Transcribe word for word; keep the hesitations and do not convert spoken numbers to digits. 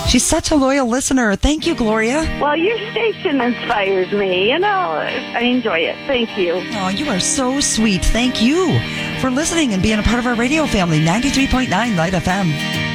She's such a loyal listener. Thank you, Gloria. Well, your station inspires me. You know, I enjoy it. Thank you. Oh, you are so sweet. Thank you for listening and being a part of our radio family. ninety-three point nine Light F M.